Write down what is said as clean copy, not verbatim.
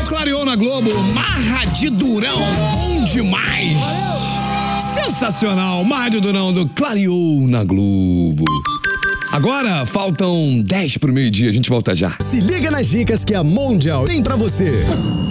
clareou na Globo. Marra de Durão, bom demais. Sensacional, Marra de Durão do clareou na Globo. Agora faltam 10 pro meio-dia, a gente volta já. Se liga nas dicas que a Mondial tem pra você.